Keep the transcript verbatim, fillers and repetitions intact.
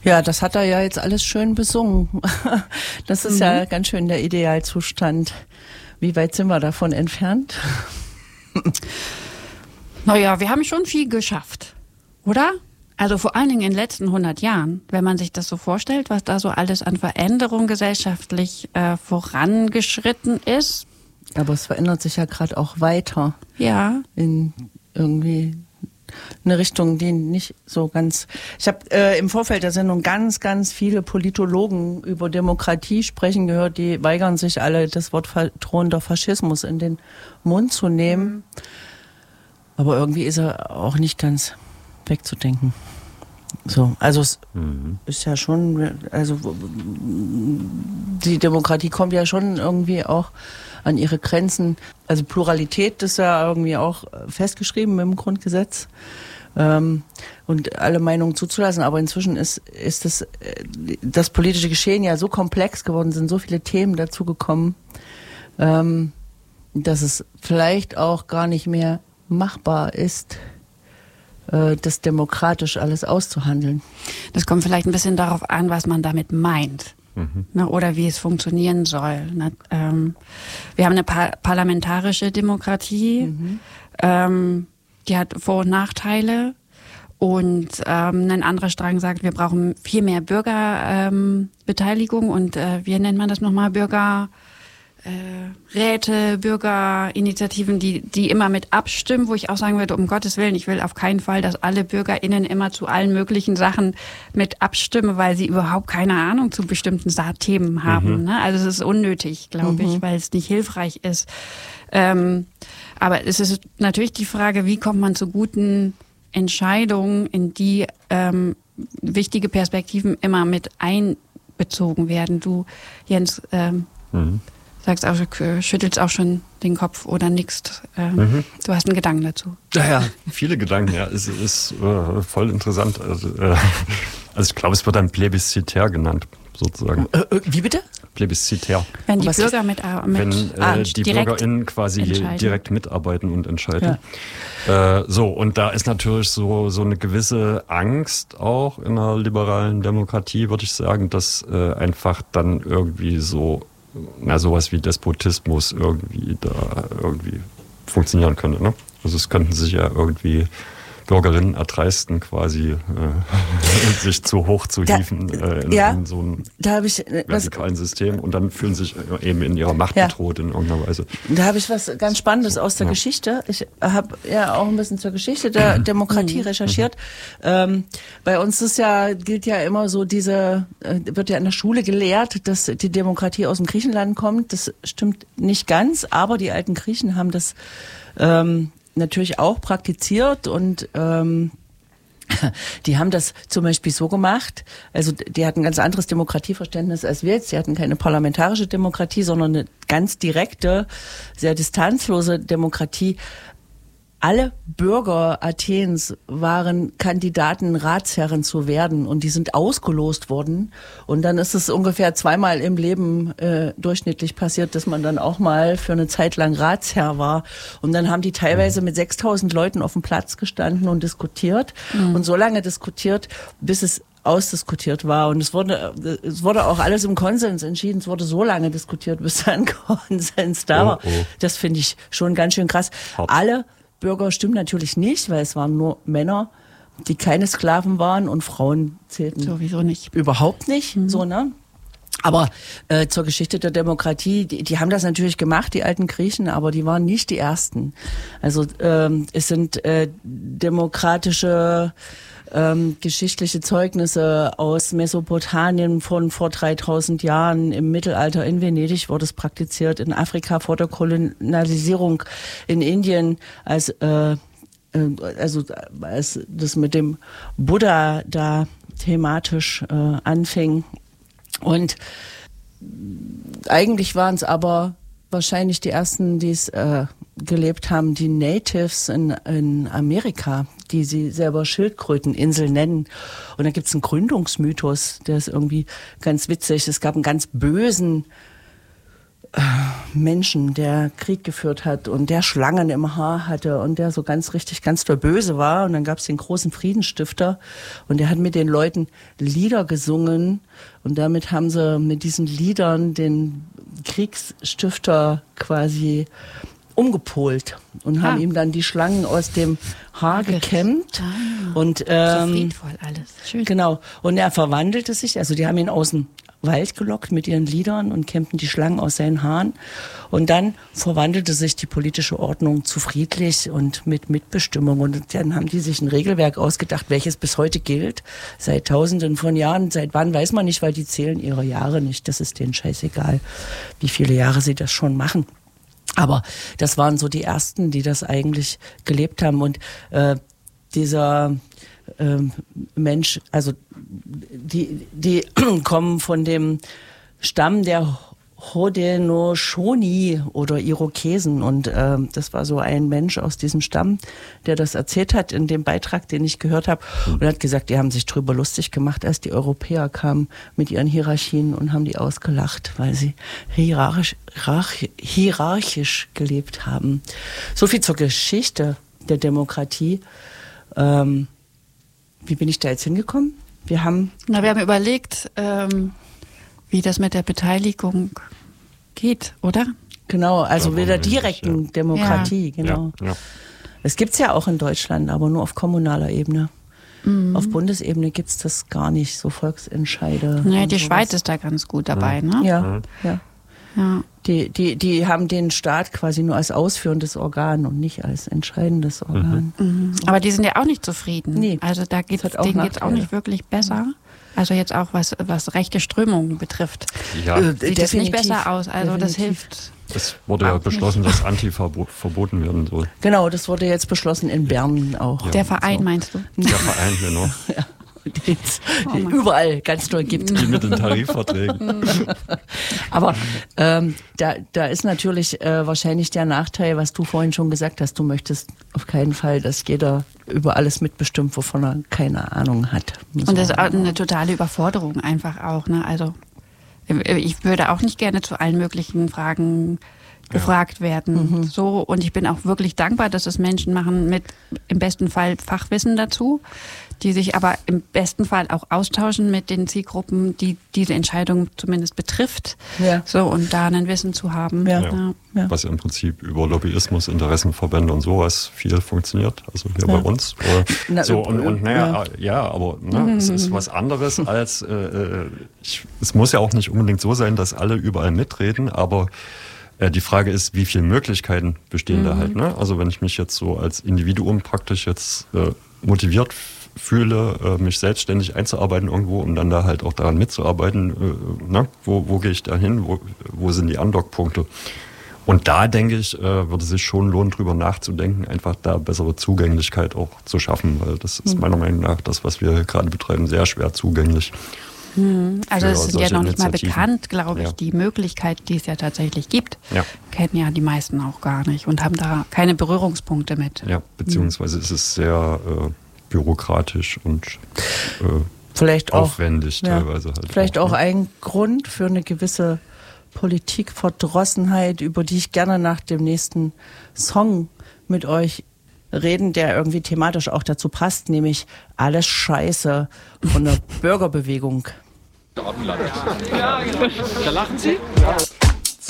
Ja, das hat er ja jetzt alles schön besungen. Das ist mhm. ja ganz schön der Idealzustand. Wie weit sind wir davon entfernt? Naja, wir haben schon viel geschafft, oder? Also vor allen Dingen in den letzten hundert Jahren, wenn man sich das so vorstellt, was da so alles an Veränderung gesellschaftlich äh, vorangeschritten ist. Aber es verändert sich ja gerade auch weiter. Ja. In irgendwie eine Richtung, die nicht so ganz... Ich habe äh, im Vorfeld der Sendung ganz, ganz viele Politologen über Demokratie sprechen gehört, die weigern sich alle, das Wort drohender Faschismus in den Mund zu nehmen. Mhm. Aber irgendwie ist er auch nicht ganz wegzudenken. So, also es mhm. ist ja schon, also die Demokratie kommt ja schon irgendwie auch an ihre Grenzen. Also Pluralität ist ja irgendwie auch festgeschrieben im Grundgesetz ähm, und alle Meinungen zuzulassen. Aber inzwischen ist ist das das politische Geschehen ja so komplex geworden, sind so viele Themen dazu gekommen, ähm, dass es vielleicht auch gar nicht mehr machbar ist, das demokratisch alles auszuhandeln. Das kommt vielleicht ein bisschen darauf an, was man damit meint. Mhm. Ne, oder wie es funktionieren soll. Ne, ähm, wir haben eine par- parlamentarische Demokratie, mhm. ähm, die hat Vor- und Nachteile. Und ähm, ein anderer Strang sagt, wir brauchen viel mehr Bürgerbeteiligung ähm, und äh, wie nennt man das nochmal? Bürger... Äh, Räte, Bürgerinitiativen, die die immer mit abstimmen, wo ich auch sagen würde, um Gottes Willen, ich will auf keinen Fall, dass alle BürgerInnen immer zu allen möglichen Sachen mit abstimmen, weil sie überhaupt keine Ahnung zu bestimmten Themen haben. Mhm. Ne? Also es ist unnötig, glaube mhm. ich, weil es nicht hilfreich ist. Ähm, aber es ist natürlich die Frage, wie kommt man zu guten Entscheidungen, in die ähm, wichtige Perspektiven immer mit einbezogen werden. Du, Jens, ähm, mhm. sagst auch, schüttelst auch schon den Kopf oder nickst. Ähm, mhm. Du hast einen Gedanken dazu. Ja, ja, viele Gedanken, ja. Es ist äh, voll interessant. Also, äh, also ich glaube, es wird dann plebiszitär genannt, sozusagen. Äh, wie bitte? Plebiszitär. Wenn die Was Bürger mit, mit Wenn äh, ah, die BürgerInnen quasi direkt mitarbeiten und entscheiden. Ja. Äh, so, und da ist natürlich so, so eine gewisse Angst auch in einer liberalen Demokratie, würde ich sagen, dass äh, einfach dann irgendwie so na, sowas wie Despotismus irgendwie da irgendwie funktionieren könnte. Ne? Also es könnten sich ja irgendwie Bürgerinnen erdreisten, quasi äh, sich zu hoch zu hieven äh, in, ja, in so einem da ich, vertikalen was, System und dann fühlen sich eben in ihrer Macht ja. bedroht in irgendeiner Weise. Da habe ich was ganz Spannendes so, aus der ja. Geschichte. Ich habe ja auch ein bisschen zur Geschichte der Demokratie recherchiert. Ähm, bei uns ist ja, gilt ja immer so diese, äh, wird ja in der Schule gelehrt, dass die Demokratie aus dem Griechenland kommt. Das stimmt nicht ganz, aber die alten Griechen haben das ähm, natürlich auch praktiziert und ähm, die haben das zum Beispiel so gemacht, also die hatten ein ganz anderes Demokratieverständnis als wir jetzt, die hatten keine parlamentarische Demokratie, sondern eine ganz direkte, sehr distanzlose Demokratie. Alle Bürger Athens waren Kandidaten, Ratsherren zu werden und die sind ausgelost worden. Und dann ist es ungefähr zweimal im Leben äh, durchschnittlich passiert, dass man dann auch mal für eine Zeit lang Ratsherr war. Und dann haben die teilweise mit sechstausend Leuten auf dem Platz gestanden und diskutiert. Mhm. Und so lange diskutiert, bis es ausdiskutiert war. Und es wurde, es wurde auch alles im Konsens entschieden. Es wurde so lange diskutiert, bis dann Konsens da war. Oh, oh. Das finde ich schon ganz schön krass. Hart. Alle Bürger stimmt natürlich nicht, weil es waren nur Männer, die keine Sklaven waren und Frauen zählten sowieso nicht. Überhaupt nicht, mhm. so, ne? Aber äh, zur Geschichte der Demokratie, die, die haben das natürlich gemacht, die alten Griechen, aber die waren nicht die Ersten. Also ähm, es sind äh, demokratische ähm, geschichtliche Zeugnisse aus Mesopotamien von vor dreitausend Jahren. Im Mittelalter in Venedig wurde es praktiziert, in Afrika vor der Kolonialisierung, in Indien als äh, also als das mit dem Buddha da thematisch äh, anfing. Und eigentlich waren es aber wahrscheinlich die ersten, die es äh, gelebt haben, die Natives in, in Amerika, die sie selber Schildkröteninsel nennen. Und da gibt es einen Gründungsmythos, der ist irgendwie ganz witzig. Es gab einen ganz bösen Menschen, der Krieg geführt hat und der Schlangen im Haar hatte und der so ganz richtig, ganz doll böse war. Und dann gab es den großen Friedensstifter und der hat mit den Leuten Lieder gesungen und damit haben sie mit diesen Liedern den Kriegsstifter quasi umgepolt und haben ah. ihm dann die Schlangen aus dem Haar gekämmt. Ah. Und, ähm, so friedvoll alles. Schön. Genau. Und er verwandelte sich, also die haben ihn aus dem Wald gelockt mit ihren Liedern und kämmten die Schlangen aus seinen Haaren. Und dann verwandelte sich die politische Ordnung zu friedlich und mit Mitbestimmung. Und dann haben die sich ein Regelwerk ausgedacht, welches bis heute gilt. Seit Tausenden von Jahren. Seit wann weiß man nicht, weil die zählen ihre Jahre nicht. Das ist denen scheißegal, wie viele Jahre sie das schon machen. Aber das waren so die Ersten, die das eigentlich gelebt haben. Und äh, dieser ähm, Mensch, also die, die kommen von dem Stamm der Haudenosaunee oder Irokesen. Und äh, das war so ein Mensch aus diesem Stamm, der das erzählt hat in dem Beitrag, den ich gehört habe. Und er hat gesagt, die haben sich drüber lustig gemacht, als die Europäer kamen mit ihren Hierarchien und haben die ausgelacht, weil sie hierarchisch, hierarchisch gelebt haben. So viel zur Geschichte der Demokratie. Ähm, wie bin ich da jetzt hingekommen? Wir haben... Na, wir haben überlegt, ähm, wie das mit der Beteiligung geht, oder? Genau, also ja, mit der direkten ja. Demokratie, ja. genau. Ja, ja. Das gibt's ja auch in Deutschland, aber nur auf kommunaler Ebene. Mhm. Auf Bundesebene gibt's das gar nicht, so Volksentscheide. Naja, die sowas. Schweiz ist da ganz gut dabei, mhm. ne? Ja, mhm. ja. ja. Die, die, die haben den Staat quasi nur als ausführendes Organ und nicht als entscheidendes Organ. Mhm. Mhm. Aber die sind ja auch nicht zufrieden. Nee. Also da geht's, Das hat auch denen geht's auch Nachteile. nicht wirklich besser. Also jetzt auch was, was rechte Strömungen betrifft. Ja, Äh, Sieht es nicht definitiv. besser aus. Also das Definitiv. hilft. es wurde ja auch beschlossen, dass Antifa bo- verboten werden soll. Genau, das wurde jetzt beschlossen in Bern auch. Ja. Der Verein, so. meinst du? Der Verein, genau. Ja, den es Oh Mann. überall ganz doll gibt. Die mit den Tarifverträgen. Aber ähm, da, da ist natürlich äh, wahrscheinlich der Nachteil, was du vorhin schon gesagt hast. Du möchtest auf keinen Fall, dass jeder über alles mitbestimmt, wovon er keine Ahnung hat. Muss Und das ist man auch eine totale Überforderung einfach auch. Ne? Also ich würde auch nicht gerne zu allen möglichen Fragen gefragt werden. Mhm. So, und ich bin auch wirklich dankbar, dass es Menschen machen mit im besten Fall Fachwissen dazu, die sich aber im besten Fall auch austauschen mit den Zielgruppen, die diese Entscheidung zumindest betrifft. Ja. So, und da ein Wissen zu haben. Ja. Ja. Ja. Was ja im Prinzip über Lobbyismus, Interessenverbände und sowas viel funktioniert, also hier Ja. bei uns. Oder Na, so, und, und naja, ja. ja, aber ne, es ist was anderes als, äh, ich, es muss ja auch nicht unbedingt so sein, dass alle überall mitreden, aber äh, die Frage ist, wie viele Möglichkeiten bestehen mhm. da halt. Ne? Also wenn ich mich jetzt so als Individuum praktisch jetzt äh, motiviert fühle, äh, mich selbstständig einzuarbeiten irgendwo, um dann da halt auch daran mitzuarbeiten, äh, ne? wo, wo gehe ich da hin, wo, wo sind die Andockpunkte? Und da, denke ich, äh, würde sich schon lohnen, drüber nachzudenken, einfach da bessere Zugänglichkeit auch zu schaffen, weil das ist meiner Meinung nach das, was wir gerade betreiben, sehr schwer zugänglich. Hm. Also es ist ja solche noch nicht mal Initiativen. bekannt, glaube ich, Ja. die Möglichkeit, die es ja tatsächlich gibt, Ja. kennen ja die meisten auch gar nicht und haben da keine Berührungspunkte mit. Ja, beziehungsweise ist es sehr äh, bürokratisch und äh, Vielleicht auch, aufwendig ja. teilweise halt. Vielleicht auch ne? ein Grund für eine gewisse Politikverdrossenheit, über die ich gerne nach dem nächsten Song mit euch reden, der irgendwie thematisch auch dazu passt, nämlich Alles Scheiße von der Bürgerbewegung. Da lachen Sie? Ja.